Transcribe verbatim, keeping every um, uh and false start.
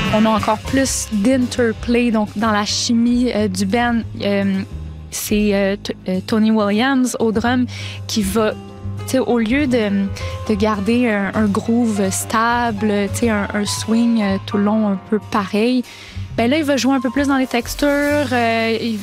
On a encore plus d'interplay, donc dans la chimie euh, du band. Euh, c'est euh, t- euh, Tony Williams au drum qui va, au lieu de, de garder un, un groove stable, un, un swing euh, tout le long un peu pareil, ben là, il va jouer un peu plus dans les textures, euh, il